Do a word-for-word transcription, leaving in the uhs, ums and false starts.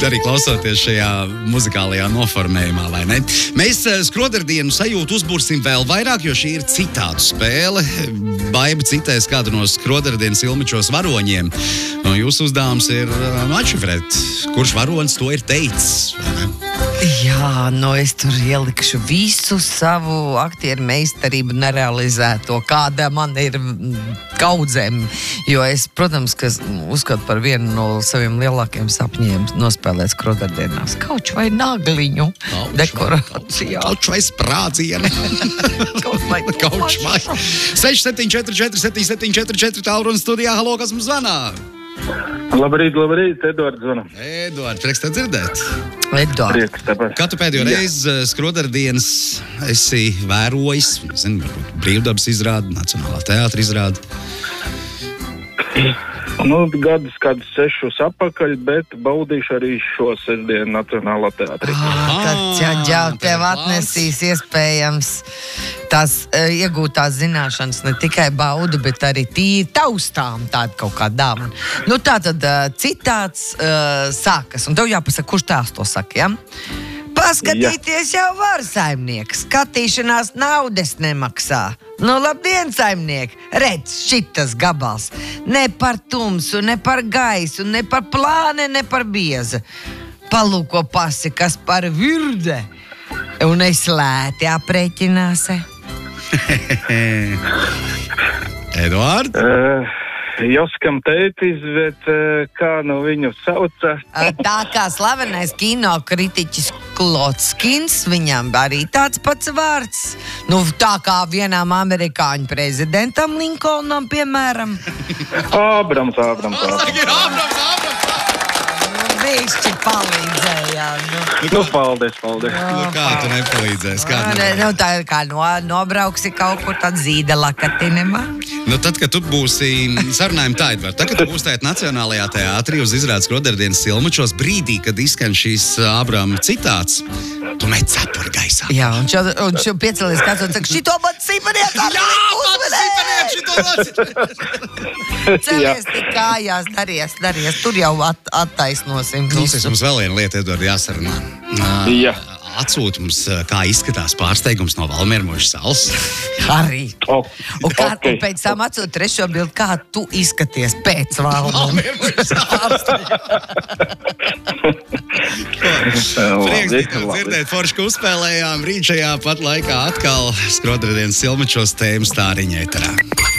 arī klausoties šajā muzikālajā noformējumā, vai ne? Mēs skroderdienu sajūtu uzbūrsim vēl vairāk, jo šī ir citātu spēle. Baiba citēs kādu no skroderdienas Ilmačos varoņiem. Un jūsu uzdevums ir atšifrēt, kurš varonis to ir teicis, vai ne? Jā, nu es tur ielikšu visu savu aktieru meistarību nerealizēto, kāda man ir kaudzēm, jo es, protams, ka uzskatu par vienu no saviem lielākiem sapņiem nospēlēt skroderdienās kauču vai nagliņu dekorācijā. Kauču vai sprādzienu. Kauču vai. seši septiņi četri četri septiņi septiņi četri četri tālruņa studijā. Halo, kas mums zvanā? Labrīt, labrīt, Eduards zvana. Eduards, prieks tev dzirdēt. Eduards. Prieks, tāpēc. Kā tu pēdējo reizi skroderdienas esi vērojis, nezinu, varbūt brīvdabas izrādi, Nacionālā teātra izrādi? Nu, gadus kādus sešus apakaļ, bet baudīšu arī šo sestdienu Nacionālā teātrī. Ah, tad jau tev atnesīs iespējams tās uh, iegūtās zināšanas, ne tikai baudu, bet arī tīri taustām tāda kaut kā dāvana. Nu tā tad uh, citāts uh, sākas, un tev jāpasaka, kurš tās to saka, ja? Paskatīties jau var, saimnieks, skatīšanās naudas nemaksā. Nu, labdien, saimnieki, redz, šitas gabals. Ne par tumsu, ne par gaisu, ne par plāne, ne par bieza. Palūko pasi, kas par virde. Un es lēti aprēķināse. Eduard? Uh, Joskam tētis, bet uh, kā nu viņu sauca? Tā kā slavenais kino kritiķis Klotskins, viņam arī tāds pats vārds. Nu, tā kā vienam amerikāņu prezidentam Linkolnam, piemēram. Ābrams, Ābrams, Ābrams. Ābrams, Ābrams! Bišķi palīdzējām. Nu. Nu, paldies, paldies. Nu, kā tu nepalīdzēsi? Kā tu Nu, nu, tā kā no, nobrauksi kaut kur tad zīda lakatinema. Nu, tad, kad tu būsi, sarunājam tā, Edvard, tad, kad tu būsi tajā Nacionālajā teātrī uz izrādes skroderdienas Ilmačos, brīdī, kad izskan šīs Ābrama citāts, tu met cepuri gaisā. Jā, un šo, un šo piecelies kāds un saka, šito man cipariet ar Jā, man cipariet šito man Celies tik kājās, daries, daries, tur jau at, attaisnosim. Klausies, mums vēl viena lieta, Edvard, jāsarunā. Jā. Atsūt mums, kā izskatās pārsteigums no Valmiermužas salas. Arī. Oh, Un, kā, okay. un pēc tam atsūt trešo bildi, kā tu izskaties pēc Valmiermužas salas. Prieks tev dzirdēt, forši, ka uzspēlējām. Rīt šajā pat laikā atkal skroderdienas Ilmačos tēmas Stāriņa ēterā.